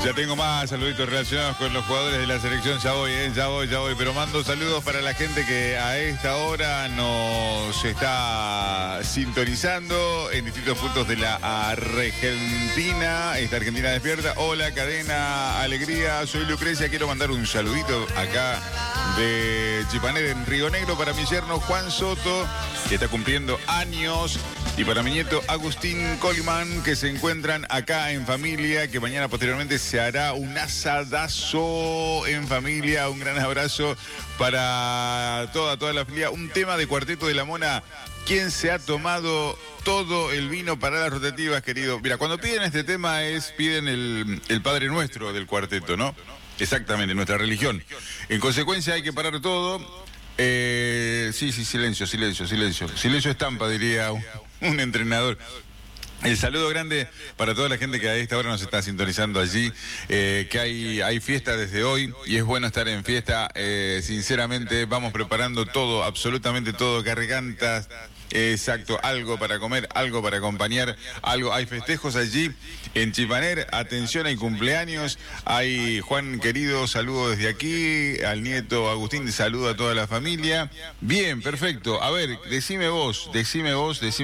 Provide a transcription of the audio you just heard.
Ya tengo más saluditos relacionados con los jugadores de la selección. Ya voy. Pero mando saludos para la gente que a esta hora nos está sintonizando en distintos puntos de la Argentina. Esta Argentina despierta. Hola, cadena Alegría. Soy Lucrecia. Quiero mandar un saludito acá de Chipaner en Río Negro para mi yerno Juan Soto, que está cumpliendo años. Y para mi nieto Agustín Coleman, que se encuentran acá en familia, que mañana posteriormente se hará un asadazo en familia. Un gran abrazo para toda la familia. Un tema de Cuarteto de la Mona. ¿Quién se ha tomado todo el vino para las rotativas, querido? Mira, cuando piden este tema piden el Padre Nuestro del cuarteto, ¿no? Exactamente, nuestra religión. En consecuencia hay que parar todo. Sí, silencio. Silencio estampa, diría un entrenador. El saludo grande para toda la gente que a esta hora nos está sintonizando allí, que hay fiesta desde hoy y es bueno estar en fiesta. Sinceramente vamos preparando todo, absolutamente todo, gargantas, exacto, algo para comer, algo para acompañar, algo. Hay festejos allí en Chipaner, atención, hay cumpleaños, hay Juan querido, saludo desde aquí, al nieto Agustín, saludo a toda la familia. Bien, perfecto. A ver, decime vos.